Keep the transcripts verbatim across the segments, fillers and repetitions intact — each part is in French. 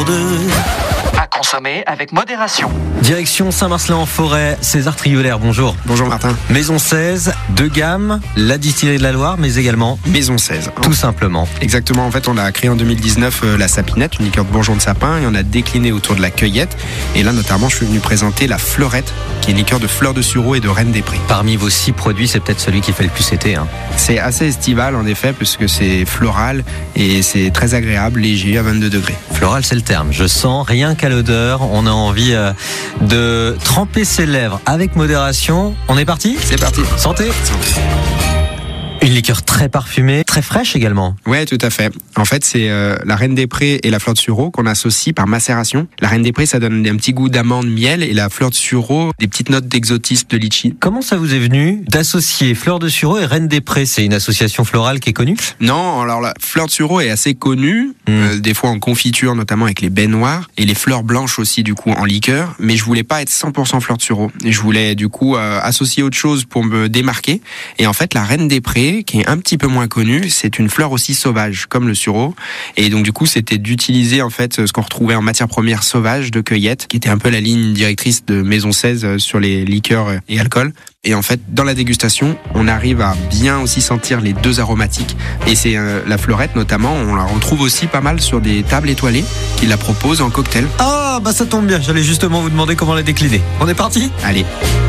deux. À consommer avec modération. Direction Saint-Marcelin-en-Forêt, César Triolaire, bonjour. Bonjour Martin. Maison seize, de gamme, la distillerie de la Loire, mais également Maison seize. tout simplement. Exactement, en fait on a créé en deux mille dix-neuf euh, la Sapinette, une liqueur de bourgeon de sapin, et on a décliné autour de la cueillette. Et là notamment je suis venu présenter la Fleurette, qui est une liqueur de fleurs de sureau et de reine des prés. Parmi vos six produits, c'est peut-être celui qui fait le plus été. Hein. C'est assez estival en effet, puisque c'est floral et c'est très agréable, léger à vingt-deux degrés. Floral, c'est le terme. Je sens rien qu'à l'odeur, on a envie euh, de tremper ses lèvres avec modération. On est parti ? C'est parti. Santé. Une liqueur très parfumée, très fraîche également. Ouais, tout à fait. En fait, c'est euh, la reine des prés et la fleur de sureau qu'on associe par macération. La reine des prés, ça donne un petit goût d'amande, miel, et la fleur de sureau, des petites notes d'exotisme, de litchi. Comment ça vous est venu d'associer fleur de sureau et reine des prés ? C'est une association florale qui est connue ? Non, alors la fleur de sureau est assez connue, mmh. euh, des fois en confiture, notamment avec les baies noires, et les fleurs blanches aussi, du coup, en liqueur. Mais je voulais pas être cent pour cent fleur de sureau. Et je voulais, du coup, euh, associer autre chose pour me démarquer. Et en fait, la reine des prés, qui est un petit peu moins connue, c'est une fleur aussi sauvage, comme le sureau. Et donc, du coup, c'était d'utiliser, en fait, ce qu'on retrouvait en matière première sauvage de cueillette, qui était un peu la ligne directrice de Maison seize sur les liqueurs et alcools. Et en fait, dans la dégustation, on arrive à bien aussi sentir les deux aromatiques. Et c'est euh, la Fleurette, notamment, on la retrouve aussi pas mal sur des tables étoilées qui la proposent en cocktail. Ah, bah ça tombe bien, j'allais justement vous demander comment la décliner. On est parti ? Allez.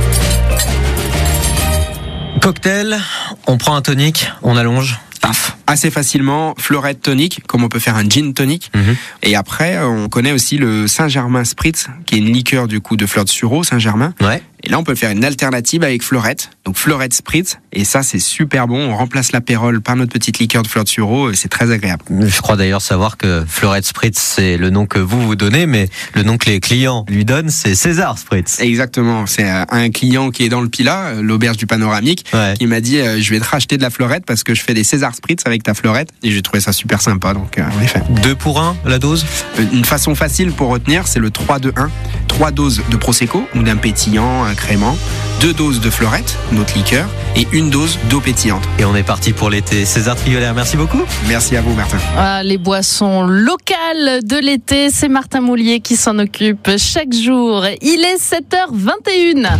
Cocktail, on prend un tonic, on allonge, paf. Assez facilement, Fleurette tonique, comme on peut faire un gin tonic. Mmh. Et après, on connaît aussi le Saint-Germain Spritz, qui est une liqueur du coup de fleur de sureau, Saint-Germain. Ouais. Et là, on peut faire une alternative avec Fleurette. Donc Fleurette Spritz. Et ça, c'est super bon. On remplace l'apérole par notre petite liqueur de fleur de sureau. Et c'est très agréable. Je crois d'ailleurs savoir que Fleurette Spritz, c'est le nom que vous vous donnez, mais le nom que les clients lui donnent, c'est César Spritz. Exactement. C'est un client qui est dans le Pilat, l'auberge du Panoramique, ouais. qui m'a dit euh, je vais te racheter de la Fleurette parce que je fais des César Spritz avec ta Fleurette. Et j'ai trouvé ça super sympa. Donc, euh, en effet. Deux pour un, la dose ? Une façon facile pour retenir, c'est le trois deux un. Trois doses de Prosecco, ou d'un pétillant, un crémant. Deux doses de Fleurette, notre liqueur, et une dose d'eau pétillante. Et on est parti pour l'été. César Triolaire, merci beaucoup. Merci à vous, Martin. Ah, les boissons locales de l'été, c'est Martin Moulier qui s'en occupe chaque jour. Il est sept heures vingt et une.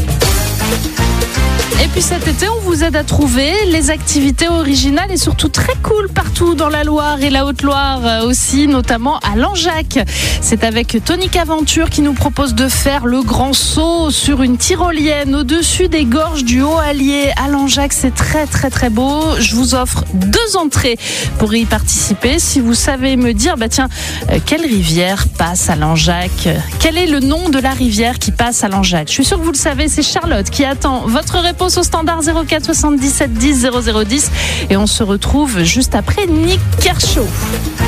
Et puis cet été, on vous aide à trouver les activités originales et surtout très cool partout dans la Loire et la Haute-Loire aussi, notamment à Langeac. C'est avec Tonic Aventure qui nous propose de faire le grand saut sur une tyrolienne au-dessus des gorges du Haut-Allier à Langeac. C'est très très très beau. Je vous offre deux entrées pour y participer. Si vous savez me dire, bah tiens, quelle rivière passe à Langeac ? Quel est le nom de la rivière qui passe à Langeac ? Je suis sûre que vous le savez, c'est Charlotte qui attend votre réponse au standard zéro quatre soixante-dix-sept dix zéro zéro dix et on se retrouve juste après Nick Kershaw.